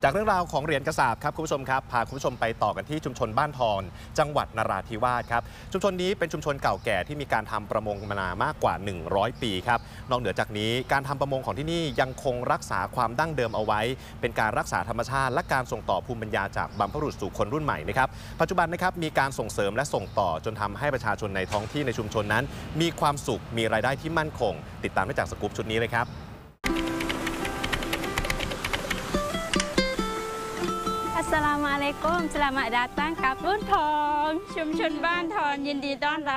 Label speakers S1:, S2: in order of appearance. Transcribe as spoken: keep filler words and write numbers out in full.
S1: จากเรื่องราวของเหรียญกระสาบครับคุณผู้ชมครับพาคุณผู้ชมไปต่อกันที่ชุมชนบ้านทอนจังหวัดนราธิวาสครับชุมชนนี้เป็นชุมชนเก่าแก่ที่มีการทำประมงมานานมากกว่าหนึ่งร้อยปีครับนอกเหนือจากนี้การทำประมงของที่นี่ยังคงรักษาความดั้งเดิมเอาไว้เป็นการรักษาธรรมชาติและการส่งต่อภูมิปัญญาจากบรรพบุรุษสู่คนรุ่นใหม่นะครับปัจจุบันนะครับมีการส่งเสริมและส่งต่อจนทำให้ประชาชนในท้องที่ในชุมชนนั้นมีความสุขมีรายได้ที่มั่นคงติดตามได้จากสกู๊ปชุดนี้เลยครับ
S2: อัสสลามุอะลัยกุม Selamat datang กับรุ่นทองชุมชนบ้านทอนยินดีต้อนรับ